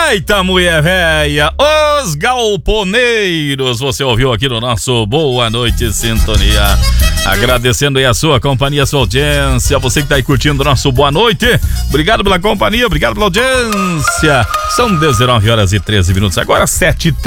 Eita, mulher véia, os galponeiros, você ouviu aqui no nosso Boa Noite Sintonia. Agradecendo aí a sua companhia, a sua audiência, você que tá aí curtindo o nosso Boa Noite. Obrigado pela companhia, obrigado pela audiência. São 19 horas e 13 minutos, agora 7h13.